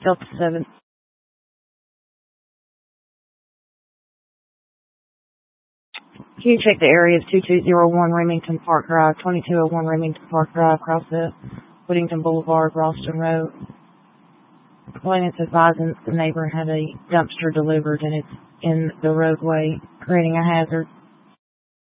Delta 7. Can you check the area of 2201 Remington Park Drive, 2201 Remington Park Drive, across the Whittington Boulevard, Ralston Road? Complainant's advising the neighbor had a dumpster delivered and it's in the roadway, creating a hazard.